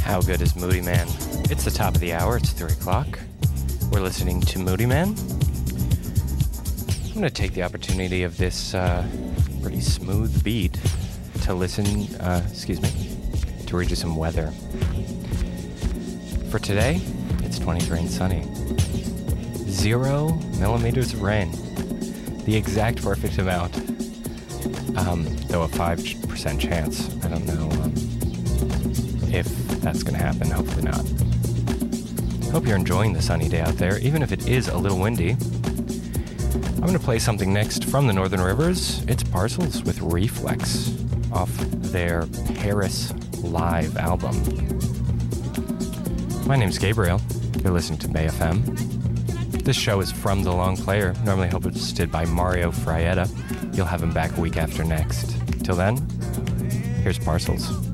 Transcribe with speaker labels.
Speaker 1: How good is Moody Man? It's the top of the hour. It's 3 o'clock. We're listening to Moody Man. I'm going to take the opportunity of this pretty smooth beat to to read you some weather. For today, it's 23 and sunny. 0 millimeters of rain. The exact perfect amount. Though a 5% chance. I don't know if that's going to happen. Hopefully not. Hope you're enjoying the sunny day out there, even if it is a little windy. I'm going to play something next from the Northern Rivers. It's Parcels with Reflex off their Paris Live album. My name's Gabriel. You're listening to Bay FM. This show is from The Long Player, normally hosted by Mario Frietta. You'll have him back a week after next. Till then, here's Parcels.